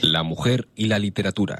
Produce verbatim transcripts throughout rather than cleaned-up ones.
La mujer y la literatura.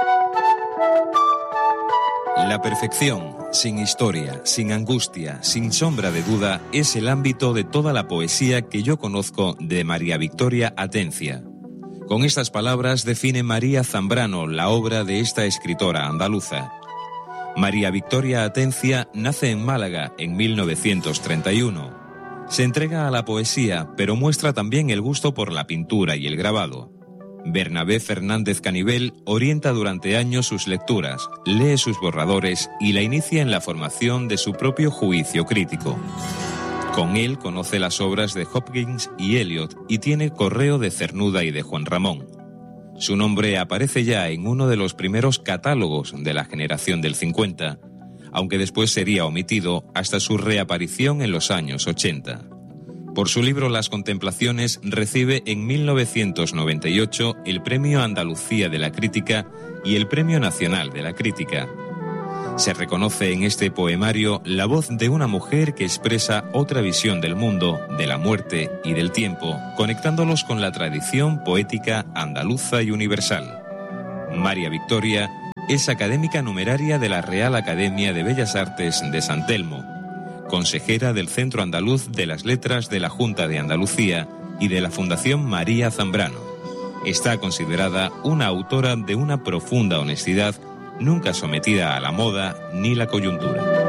La perfección, sin historia, sin angustia, sin sombra de duda, es el ámbito de toda la poesía que yo conozco de María Victoria Atencia. Con estas palabras define María Zambrano la obra de esta escritora andaluza. María Victoria Atencia nace en Málaga en mil novecientos treinta y uno. Se entrega a la poesía, pero muestra también el gusto por la pintura y el grabado. Bernabé Fernández Canivel orienta durante años sus lecturas, lee sus borradores y la inicia en la formación de su propio juicio crítico. Con él conoce las obras de Hopkins y Eliot y tiene correo de Cernuda y de Juan Ramón. Su nombre aparece ya en uno de los primeros catálogos de la generación del cincuenta, aunque después sería omitido hasta su reaparición en los años ochenta. Por su libro Las Contemplaciones recibe en mil novecientos noventa y ocho el Premio Andalucía de la Crítica y el Premio Nacional de la Crítica. Se reconoce en este poemario la voz de una mujer que expresa otra visión del mundo, de la muerte y del tiempo, conectándolos con la tradición poética andaluza y universal. María Victoria es académica numeraria de la Real Academia de Bellas Artes de San Telmo, consejera del Centro Andaluz de las Letras de la Junta de Andalucía y de la Fundación María Zambrano. Está considerada una autora de una profunda honestidad, nunca sometida a la moda ni la coyuntura.